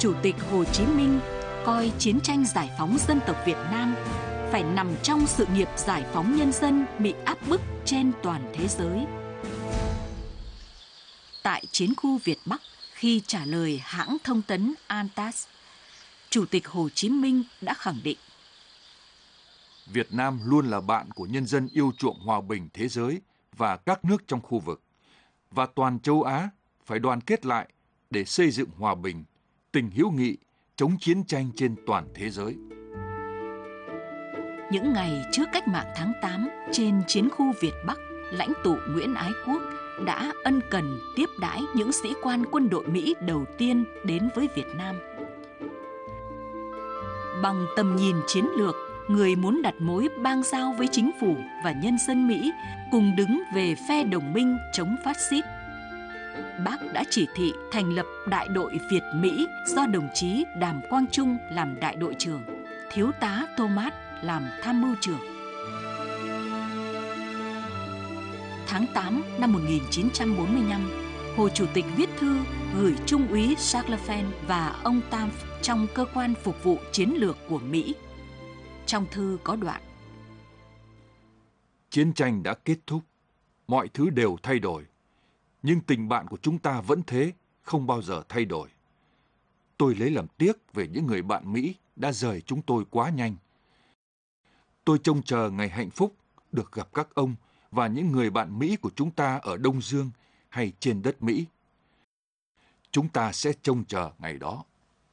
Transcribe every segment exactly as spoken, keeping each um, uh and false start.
Chủ tịch Hồ Chí Minh coi chiến tranh giải phóng dân tộc Việt Nam phải nằm trong sự nghiệp giải phóng nhân dân bị áp bức trên toàn thế giới. Tại chiến khu Việt Bắc, khi trả lời hãng thông tấn a en tê ét, Chủ tịch Hồ Chí Minh đã khẳng định: Việt Nam luôn là bạn của nhân dân yêu chuộng hòa bình thế giới và các nước trong khu vực, và toàn châu Á phải đoàn kết lại để xây dựng hòa bình, tình hữu nghị, chống chiến tranh trên toàn thế giới. Những ngày trước cách mạng tháng tám, trên chiến khu Việt Bắc, lãnh tụ Nguyễn Ái Quốc đã ân cần tiếp đãi những sĩ quan quân đội Mỹ đầu tiên đến với Việt Nam. Bằng tầm nhìn chiến lược, người muốn đặt mối bang giao với chính phủ và nhân dân Mỹ cùng đứng về phe đồng minh chống phát xít. Bác đã chỉ thị thành lập đại đội Việt Mỹ do đồng chí Đàm Quang Trung làm đại đội trưởng, thiếu tá Thomas làm tham mưu trưởng. Tháng tám năm một nghìn chín trăm bốn mươi lăm, Hồ Chủ tịch viết thư gửi Trung úy Charles và ông Taft trong cơ quan phục vụ chiến lược của Mỹ. Trong thư có đoạn: Chiến tranh đã kết thúc, mọi thứ đều thay đổi, nhưng tình bạn của chúng ta vẫn thế, không bao giờ thay đổi. Tôi lấy làm tiếc về những người bạn Mỹ đã rời chúng tôi quá nhanh. Tôi trông chờ ngày hạnh phúc được gặp các ông và những người bạn Mỹ của chúng ta ở Đông Dương hay trên đất Mỹ. Chúng ta sẽ trông chờ ngày đó.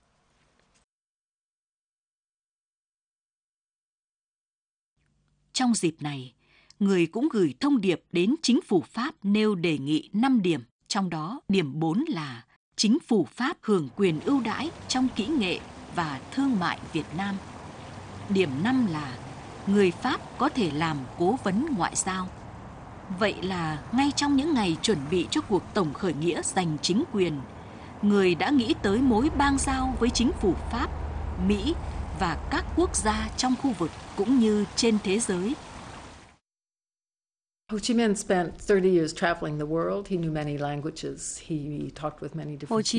Trong dịp này, người cũng gửi thông điệp đến chính phủ Pháp nêu đề nghị năm điểm, trong đó điểm bốn là chính phủ Pháp hưởng quyền ưu đãi trong kỹ nghệ và thương mại Việt Nam. Điểm năm là người Pháp có thể làm cố vấn ngoại giao. Vậy là ngay trong những ngày chuẩn bị cho cuộc tổng khởi nghĩa giành chính quyền, người đã nghĩ tới mối bang giao với chính phủ Pháp, Mỹ và các quốc gia trong khu vực cũng như trên thế giới. Hồ Chí Minh spent thirty years traveling the world. He knew many languages. He talked with many different people.